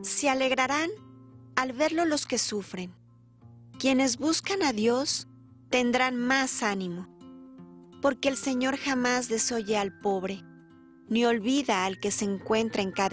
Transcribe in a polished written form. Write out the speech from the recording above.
Se alegrarán al verlo los que sufren. Quienes buscan a Dios tendrán más ánimo, porque el Señor jamás desoye al pobre, ni olvida al que se encuentra en